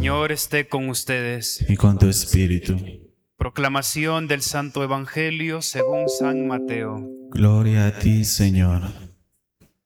Señor esté con ustedes. y con tu espíritu. Proclamación del Santo Evangelio según San Mateo. Gloria a ti, Señor.